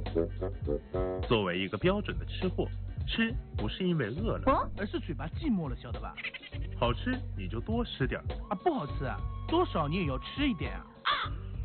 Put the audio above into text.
作为一个标准的吃货，吃不是因为饿了， 而是嘴巴寂寞了，晓得吧？ 好吃你就多吃点啊，不好吃啊，多少你也要吃一点啊。